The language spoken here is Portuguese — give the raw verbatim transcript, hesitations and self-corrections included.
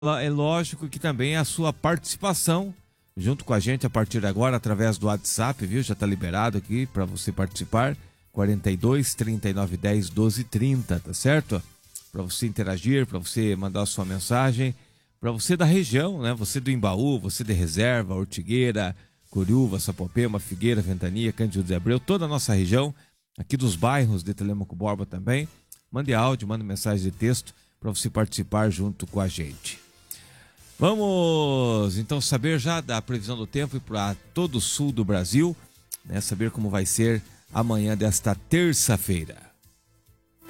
É lógico que também a sua participação junto com a gente a partir de agora através do WhatsApp, viu? Já está liberado aqui para você participar. quarenta e dois, trinta e nove, dez, doze, trinta, tá certo? Para você interagir, para você mandar a sua mensagem, para você da região, né? Você do Embaú, você de Reserva, Ortigueira, Coriúva, Sapopema, Figueira, Ventania, Cândido de Abreu, toda a nossa região, aqui dos bairros de Telêmaco Borba também. Mande áudio, mande mensagem de texto para você participar junto com a gente. Vamos então saber já da previsão do tempo para todo o sul do Brasil, né? Saber como vai ser amanhã desta terça-feira.